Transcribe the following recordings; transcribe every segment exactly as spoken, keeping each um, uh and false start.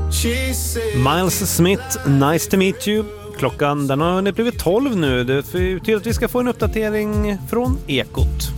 Miles Smith, nice to meet you. Klockan den har blivit tolv nu. Det betyder att vi ska få en uppdatering från Ekot.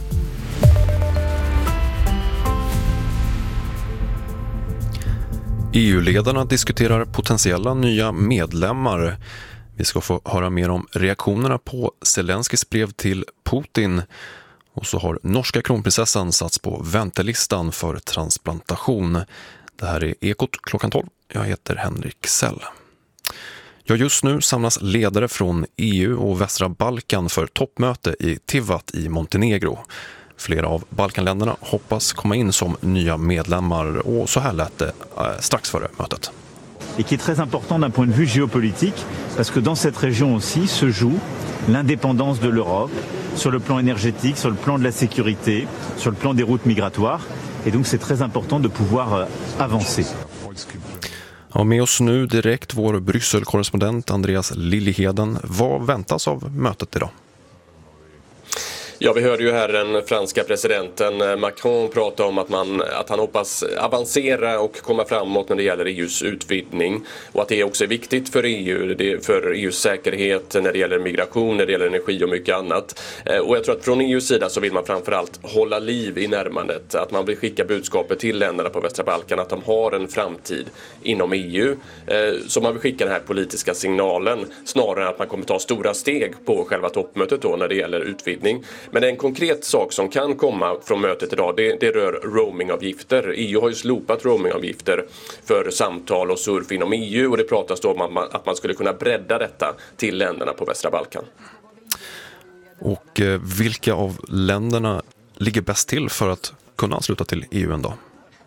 E U-ledarna diskuterar potentiella nya medlemmar. Vi ska få höra mer om reaktionerna på Zelenskis brev till Putin. Och så har norska kronprinsessan satts på väntelistan för transplantation. Det här är Ekot klockan tolv. Jag heter Henrik Sell. Ja, just nu samlas ledare från E U och västra Balkan för toppmöte i Tivat i Montenegro. Flera av Balkanländerna hoppas komma in som nya medlemmar och så här lät det eh, strax före mötet. Et qui est très important d'un point de vue géopolitique parce que dans cette région aussi se joue l'indépendance de l'Europe sur le plan énergétique, sur le plan de la sécurité, sur le plan des routes migratoires et donc c'est très important de pouvoir avancer. Ja, med oss nu direkt vår Bryssel-korrespondent Andreas Liljeheden. Vad väntas av mötet idag? Ja, vi hörde ju här den franska presidenten Macron prata om att, man, att han hoppas avancera och komma framåt när det gäller E U:s utvidgning. Och att det också är viktigt för E U, för E U:s säkerhet när det gäller migration, när det gäller energi och mycket annat. Och jag tror att från E U:s sida så vill man framförallt hålla liv i närmandet. Att man vill skicka budskapet till länderna på västra Balkan att de har en framtid inom E U. Så man vill skicka den här politiska signalen snarare än att man kommer ta stora steg på själva toppmötet då när det gäller utvidgning. Men en konkret sak som kan komma från mötet idag, det, det rör roamingavgifter. E U har ju slopat roamingavgifter för samtal och surf inom E U och det pratas då om att man, att man skulle kunna bredda detta till länderna på västra Balkan. Och eh, vilka av länderna ligger bäst till för att kunna ansluta till E U en dag?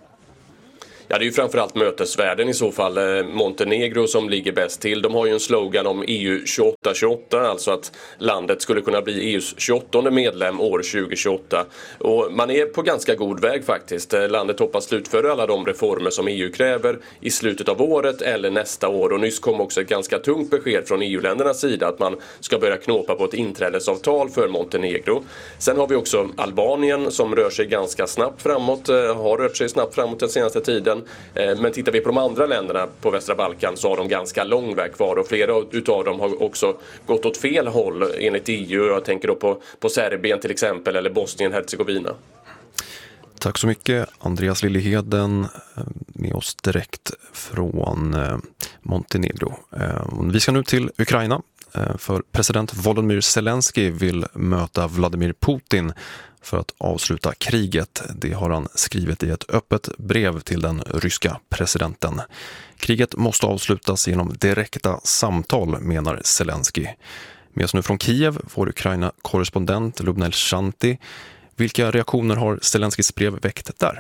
Ja, det är ju framförallt mötesvärden i så fall. Montenegro som ligger bäst till. De har ju en slogan om E U tjugoåtta tjugoåtta, alltså att landet skulle kunna bli E U:s tjugoåttonde medlem år tjugo tjugoåtta. Och man är på ganska god väg faktiskt. Landet hoppas slutföra alla de reformer som E U kräver i slutet av året eller nästa år. Och nyss kom också ett ganska tungt besked från E U-ländernas sida att man ska börja knåpa på ett inträdesavtal för Montenegro. Sen har vi också Albanien som rör sig ganska snabbt framåt, har rört sig snabbt framåt den senaste tiden. Men tittar vi på de andra länderna på västra Balkan så har de ganska lång väg kvar och flera utav dem har också gått åt fel håll enligt E U. Jag tänker då på, på Serbien till exempel eller Bosnien-Hercegovina. Tack så mycket Andreas Liljeheden med oss direkt från Montenegro. Vi ska nu till Ukraina för president Volodymyr Zelensky vill möta Vladimir Putin för att avsluta kriget. Det har han skrivit i ett öppet brev till den ryska presidenten. Kriget måste avslutas genom direkta samtal, menar Zelensky. Med oss nu från Kiev, vår Ukraina-korrespondent Lubna Elshanti. Vilka reaktioner har Zelenskys brev väckt där?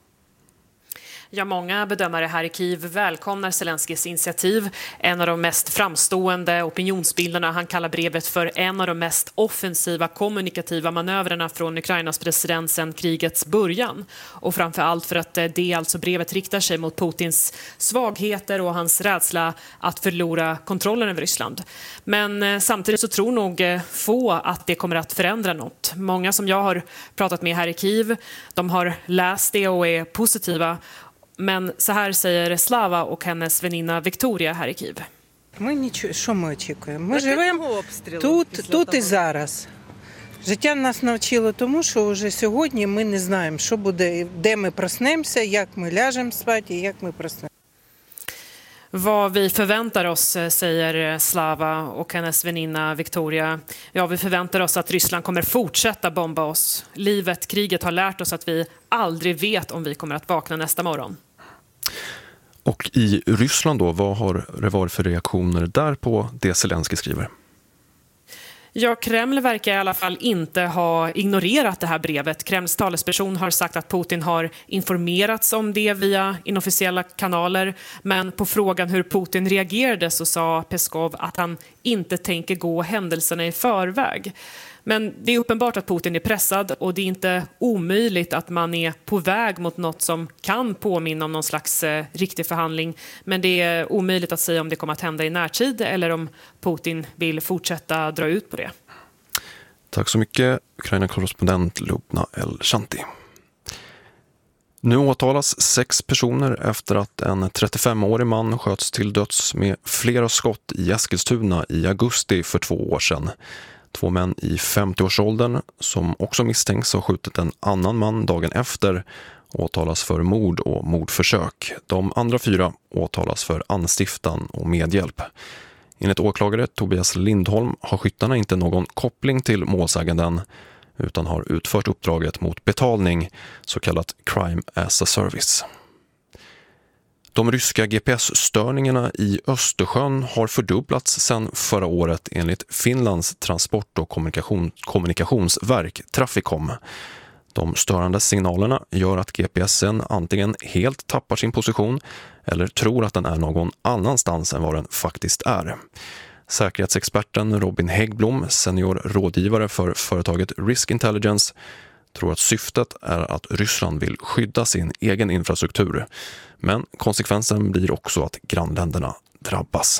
Ja, många bedömare här i Kiev välkomnar Zelenskys initiativ. En av de mest framstående opinionsbilderna. Han kallar brevet för en av de mest offensiva kommunikativa manövrarna från Ukrainas president sedan krigets början. Och framförallt för att det alltså brevet riktar sig mot Putins svagheter och hans rädsla att förlora kontrollen över Ryssland. Men samtidigt så tror nog få att det kommer att förändra något. Många som jag har pratat med här i Kiev, de har läst det och är positiva. Men så här säger Slava och hennes väninna Victoria här i Kiev. Ми нічого, що ми очікуємо? Ми живемо тут, тут і зараз. Життя нас навчило тому, що вже сьогодні ми не знаємо, що буде, де ми проснемося, як ми ляжемо спати і як ми проснемося. Vad vi förväntar oss, säger Slava och hennes väninna Victoria. Ja, vi förväntar oss att Ryssland kommer fortsätta bomba oss. Livet, kriget har lärt oss att vi aldrig vet om vi kommer att vakna nästa morgon. Och i Ryssland då, vad har det varit för reaktioner där på det Zelensky skriver? Ja, Kreml verkar i alla fall inte ha ignorerat det här brevet. Kremls talesperson har sagt att Putin har informerats om det via inofficiella kanaler. Men på frågan hur Putin reagerade så sa Peskov att han inte tänker gå händelserna i förväg. Men det är uppenbart att Putin är pressad och det är inte omöjligt att man är på väg mot något som kan påminna om någon slags eh, riktig förhandling. Men det är omöjligt att säga om det kommer att hända i närtid eller om Putin vill fortsätta dra ut på det. Tack så mycket, Ukraina-korrespondent Lubna Elshanti. Nu åtalas sex personer efter att en trettiofemårig man sköts till döds med flera skott i Eskilstuna i augusti för två år sedan. Två män i femtioårsåldern som också misstänks ha skjutit en annan man dagen efter åtalas för mord och mordförsök. De andra fyra åtalas för anstiftan och medhjälp. Enligt åklagare Tobias Lindholm har skyttarna inte någon koppling till målsäganden utan har utfört uppdraget mot betalning, så kallat crime as a service. De ryska G P S-störningarna i Östersjön har fördubblats sedan förra året enligt Finlands transport- och kommunikation, kommunikationsverk Traficom. De störande signalerna gör att G P S'en antingen helt tappar sin position eller tror att den är någon annanstans än vad den faktiskt är. Säkerhetsexperten Robin Häggblom, senior rådgivare för företaget Risk Intelligence, tror att syftet är att Ryssland vill skydda sin egen infrastruktur. Men konsekvensen blir också att grannländerna drabbas.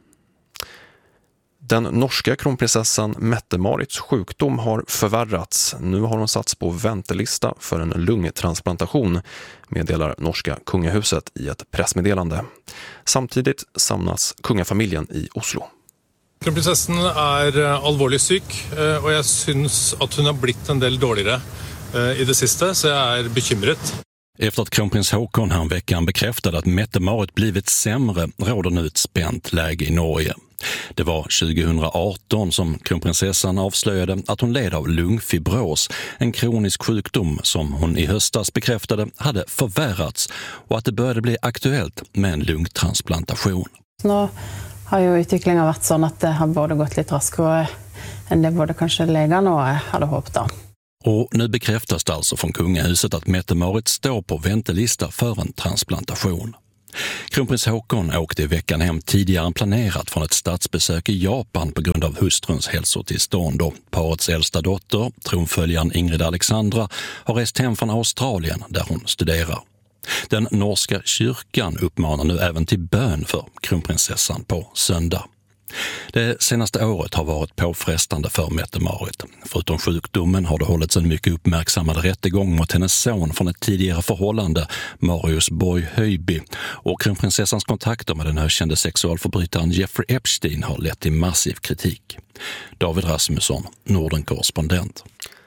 Den norska kronprinsessan Mette-Marits sjukdom har förvärrats. Nu har hon satts på väntelista för en lungtransplantation, meddelar norska kungahuset i ett pressmeddelande. Samtidigt samlas kungafamiljen i Oslo. Kronprinsessen är allvarligt syk och jag syns att hon har blivit en del dåligare i det sista, så jag är bekymrad. Efter att kronprins Håkon här veckan bekräftade att Mette-Marit blivit sämre råder nu ett spänt läge i Norge. Det var tjugohundraarton som kronprinsessan avslöjade att hon led av lungfibros, en kronisk sjukdom som hon i höstas bekräftade hade förvärrats och att det började bli aktuellt med en lungtransplantation. Nu har ju utvecklingen varit sån att det har både gått lite raskare än det både kanske läkarna hade hoppats. Och nu bekräftas det alltså från kungahuset att Mette-Marit står på väntelista för en transplantation. Kronprins Håkon åkte i veckan hem tidigare än planerat från ett statsbesök i Japan på grund av hustruns hälsotillstånd. Och parets äldsta dotter, tronföljaren Ingrid Alexandra, har rest hem från Australien där hon studerar. Den norska kyrkan uppmanar nu även till bön för kronprinsessan på söndag. Det senaste året har varit påfrestande för Mette-Marit. Förutom sjukdomen har det hållits en mycket uppmärksammad rättegång mot hennes son från ett tidigare förhållande, Marius Borg Höjby. Och kronprinsessans kontakter med den ökände sexualförbrytaren Jeffrey Epstein har lett till massiv kritik. David Rasmusson, Norden-korrespondent.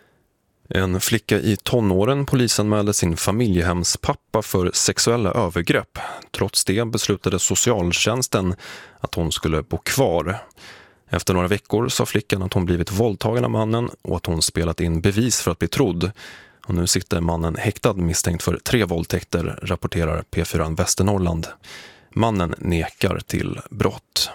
En flicka i tonåren polisanmälde sin familjehemspappa för sexuella övergrepp. Trots det beslutade socialtjänsten att hon skulle bo kvar. Efter några veckor sa flickan att hon blivit våldtagen av mannen och att hon spelat in bevis för att bli trodd. Och nu sitter mannen häktad misstänkt för tre våldtäkter, rapporterar P fyra Västernorrland. Mannen nekar till brott.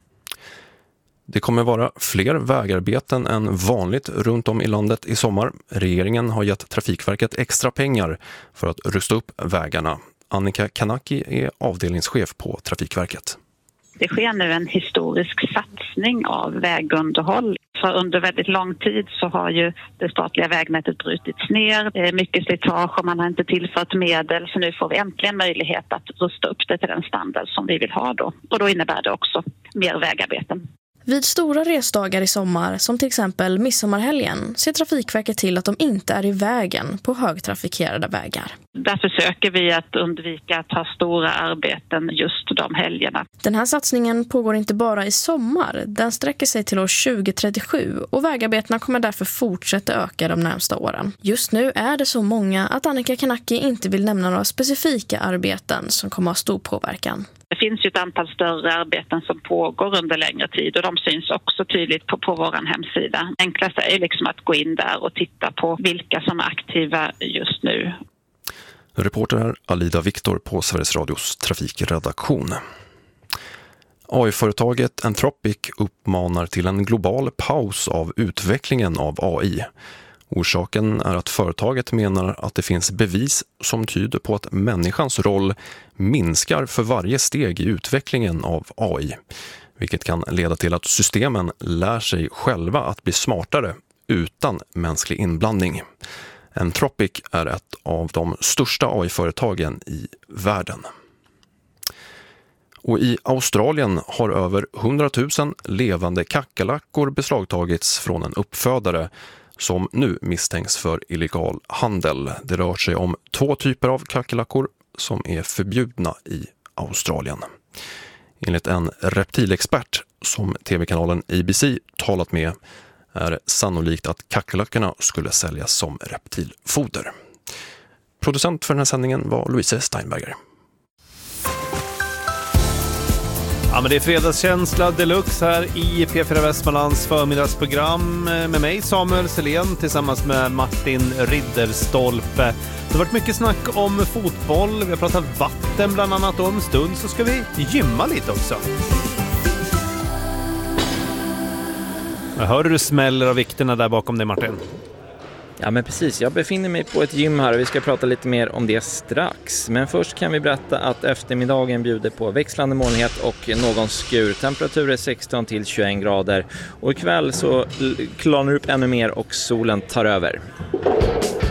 Det kommer vara fler vägarbeten än vanligt runt om i landet i sommar. Regeringen har gett Trafikverket extra pengar för att rusta upp vägarna. Annika Kanaki är avdelningschef på Trafikverket. Det sker nu en historisk satsning av vägunderhåll. För under väldigt lång tid så har ju det statliga vägnätet brutits ner. Det är mycket slitage och man har inte tillfört medel. Så nu får vi äntligen möjlighet att rusta upp det till den standard som vi vill ha då. Och då innebär det också mer vägarbeten. Vid stora resdagar i sommar, som till exempel midsommarhelgen, ser Trafikverket till att de inte är i vägen på högtrafikerade vägar. Där försöker vi att undvika att ha stora arbeten just de helgerna. Den här satsningen pågår inte bara i sommar, den sträcker sig till år tjugo trettiosju och vägarbetena kommer därför fortsätta öka de närmsta åren. Just nu är det så många att Annika Kanaki inte vill nämna några specifika arbeten som kommer att ha stor påverkan. Det finns ju ett antal större arbeten som pågår under längre tid och de syns också tydligt på, på vår hemsida. Enklast är liksom att gå in där och titta på vilka som är aktiva just nu. Reporter är Alida Viktor på Sveriges Radios trafikredaktion. A I-företaget Anthropic uppmanar till en global paus av utvecklingen av A I. Orsaken är att företaget menar att det finns bevis som tyder på att människans roll minskar för varje steg i utvecklingen av A I, vilket kan leda till att systemen lär sig själva att bli smartare utan mänsklig inblandning. Anthropic är ett av de största A I-företagen i världen. Och i Australien har över hundratusen levande kackerlackor beslagtagits från en uppfödare som nu misstänks för illegal handel. Det rör sig om två typer av kackerlackor som är förbjudna i Australien. Enligt en reptilexpert som tv-kanalen A B C talat med är sannolikt att kackerlackorna skulle säljas som reptilfoder. Producent för den här sändningen var Louise Steinberger. Ja, men det är fredagskänsla deluxe här i P fyra Västmanlands förmiddagsprogram med mig Samuel Selén tillsammans med Martin Ridderstolpe. Det har varit mycket snack om fotboll, vi har pratat vatten bland annat, och om en stund så ska vi gymma lite också. Jag hör du smäller av vikterna där bakom dig, Martin. Ja, men precis. Jag befinner mig på ett gym här och vi ska prata lite mer om det strax. Men först kan vi berätta att eftermiddagen bjuder på växlande molnighet och någon skur. Temperatur är sexton till tjugoett grader och ikväll så klarnar upp ännu mer och solen tar över.